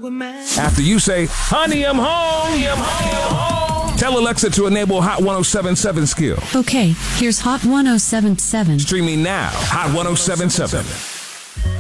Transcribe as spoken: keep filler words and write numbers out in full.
After you say, honey, I'm home, I'm home, I'm home. Tell Alexa to enable Hot one oh seven seven skill. Okay, here's Hot one oh seven seven. Streaming now, Hot one oh seven seven.